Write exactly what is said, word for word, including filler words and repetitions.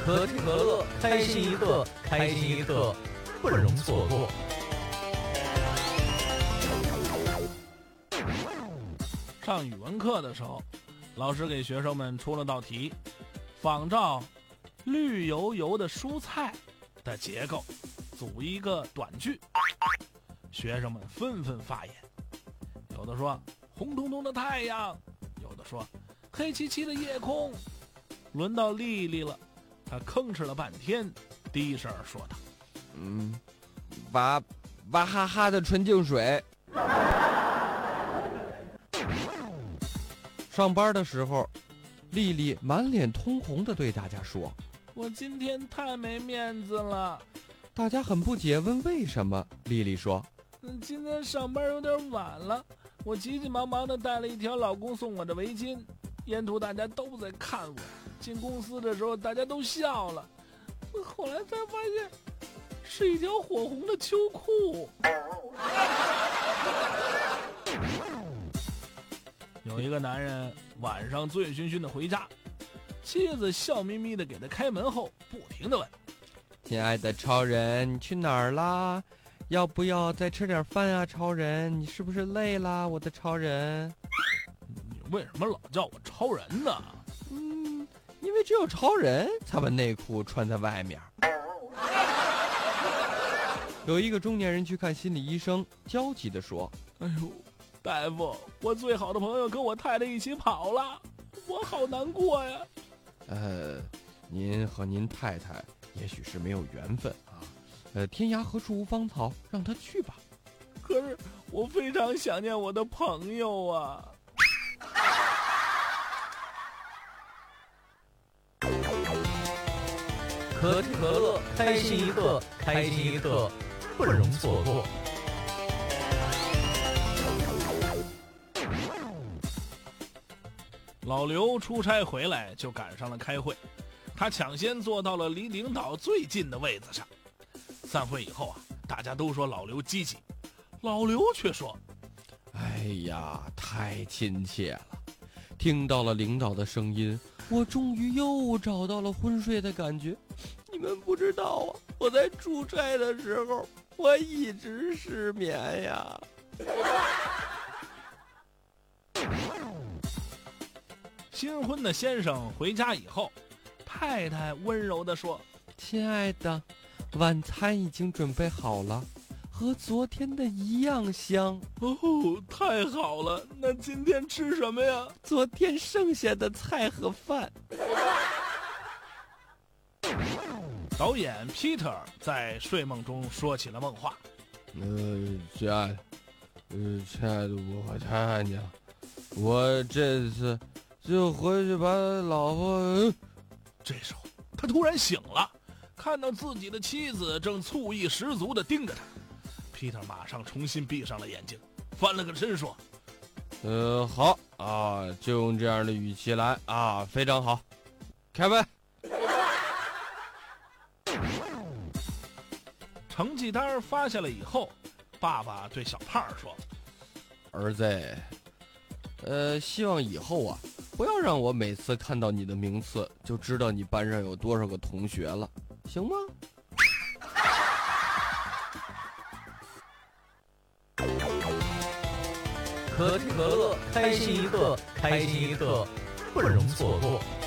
可喜可乐，开心一刻，开心一刻，不容错过。 上语文课的时候，老师给学生们出了道题，仿照绿油油的蔬菜的结构组一个短句。学生们纷纷发言，有的说红彤彤的太阳，有的说黑漆漆的夜空。轮到丽丽了，她吭哧了半天，低声说道： 嗯，娃娃哈哈的纯净水。上班的时候，丽丽满脸通红地对大家说： 我今天太没面子了。 大家很不解，问为什么。丽丽说： 嗯，今天上班有点晚了，我急急忙忙地带了一条老公送我的围巾，沿途大家都在看我，进公司的时候大家都笑了，后来才发现是一条火红的秋裤。有一个男人晚上醉醺醺的回家，妻子笑眯眯的给他开门后，不停的问： 亲爱的超人，你去哪儿啦？要不要再吃点饭啊？超人，你是不是累啦？我的超人。 你为什么老叫我超人呢？ 嗯，因为只有超人才把内裤穿在外面。有一个中年人去看心理医生，焦急地说： 哎呦，大夫，我最好的朋友跟我太太一起跑了，我好难过呀。 呃，您和您太太也许是没有缘分啊。呃，天涯何处无芳草，让他去吧。 可是我非常想念我的朋友啊。 可喜可乐，开心一刻，开心一刻，不容错过。 老刘出差回来就赶上了开会，他抢先坐到了离领导最近的位子上。散会以后啊，大家都说老刘积极，老刘却说： 哎呀，太亲切了，听到了领导的声音，我终于又找到了昏睡的感觉。你们不知道啊，我在出差的时候我一直失眠呀。 新婚的先生回家以后，太太温柔地说： 亲爱的，晚餐已经准备好了，和昨天的一样香。 哦，太好了，那今天吃什么呀？ 昨天剩下的菜和饭。 导演 Peter 在睡梦中说起了梦话： 呃，亲爱的，呃，亲爱的，我太娘，我这次就回去把老婆、呃、 这时候他突然醒了，看到自己的妻子正醋意十足地盯着他。Peter 马上重新闭上了眼睛，翻了个身说： 呃，好啊，就用这样的语气来啊，非常好，开会。 成绩单发下来以后，爸爸对小胖说： 儿子，呃，希望以后啊，不要让我每次看到你的名次就知道你班上有多少个同学了，行吗？ 可喜可乐，开心一刻，开心一刻，不容错过。